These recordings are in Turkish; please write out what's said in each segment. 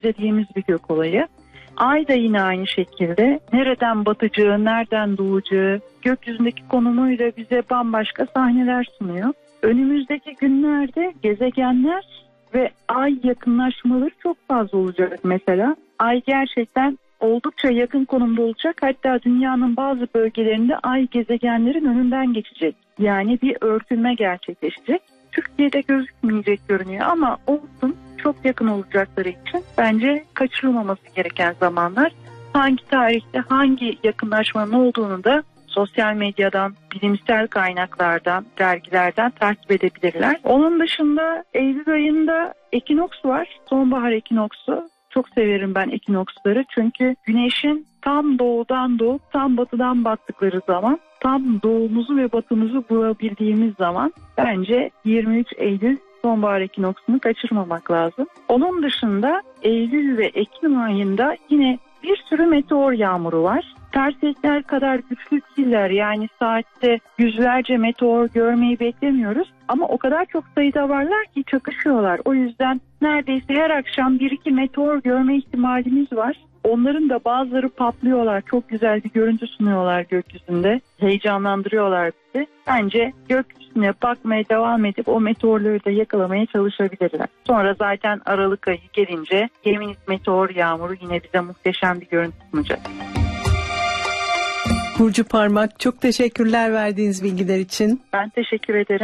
dediğimiz bir gök olayı. Ay da yine aynı şekilde nereden batacağı, nereden doğacağı, gökyüzündeki konumuyla bize bambaşka sahneler sunuyor. Önümüzdeki günlerde gezegenler ve ay yakınlaşmaları çok fazla olacak mesela. Ay gerçekten oldukça yakın konumda olacak. Hatta dünyanın bazı bölgelerinde ay gezegenlerin önünden geçecek. Yani bir örtülme gerçekleşecek. Türkiye'de gözükmeyecek görünüyor ama olsun, çok yakın olacakları için bence kaçırılmaması gereken zamanlar. Hangi tarihte hangi yakınlaşmanın olduğunu da sosyal medyadan, bilimsel kaynaklardan, dergilerden takip edebilirler. Onun dışında Eylül ayında ekinoks var. Sonbahar ekinoksu. Çok severim ben ekinoksları. Çünkü güneşin tam doğudan doğup tam batıdan battıkları zaman, tam doğumuzu ve batımızı bulabildiğimiz zaman bence 23 Eylül sonbahar ekinoksunu kaçırmamak lazım. Onun dışında Eylül ve Ekim ayında yine bir sürü meteor yağmuru var. Perseidler kadar güçlü değiller, yani saatte yüzlerce meteor görmeyi beklemiyoruz. Ama o kadar çok sayıda varlar ki çakışıyorlar. O yüzden neredeyse her akşam 1-2 meteor görme ihtimalimiz var. Onların da bazıları patlıyorlar. Çok güzel bir görüntü sunuyorlar gökyüzünde. Heyecanlandırıyorlar bizi. Bence gökyüzüne bakmaya devam edip o meteorları da yakalamaya çalışabilirler. Sonra zaten Aralık ayı gelince Gemini meteor yağmuru yine bize muhteşem bir görüntü sunacak. Burcu Parmak, çok teşekkürler verdiğiniz bilgiler için. Ben teşekkür ederim.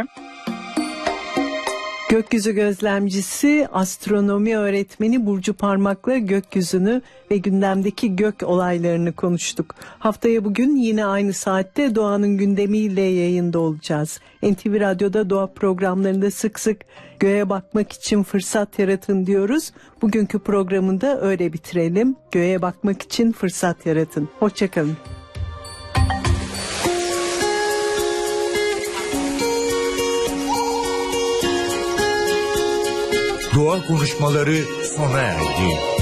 Gökyüzü gözlemcisi, astronomi öğretmeni Burcu Parmak'la gökyüzünü ve gündemdeki gök olaylarını konuştuk. Haftaya bugün yine aynı saatte doğanın gündemiyle yayında olacağız. NTV Radyo'da doğa programlarında sık sık göğe bakmak için fırsat yaratın diyoruz. Bugünkü programı da öyle bitirelim. Göğe bakmak için fırsat yaratın. Hoşçakalın. Doğa konuşmaları sona erdi.